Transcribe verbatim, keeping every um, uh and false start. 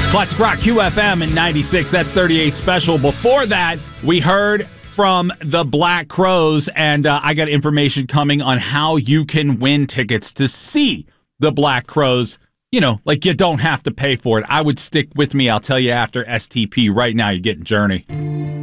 Classic Rock Q F M in ninety-six. That's thirty-eight Special. Before that, we heard from the Black Crowes, and uh, I got information coming on how you can win tickets to see the Black Crowes. You know, like you don't have to pay for it. I would stick with me. I'll tell you after S T P. Right now, you're getting Journey.